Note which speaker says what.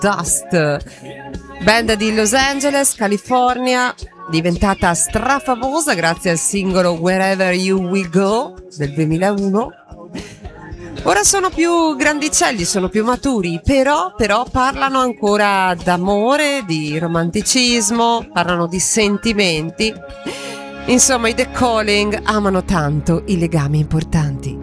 Speaker 1: Dust, band di Los Angeles, California, diventata strafamosa grazie al singolo Wherever You Will Go del 2001. Ora sono più grandicelli, sono più maturi, però parlano ancora d'amore, di romanticismo, parlano di sentimenti. Insomma, i The Calling amano tanto i legami importanti.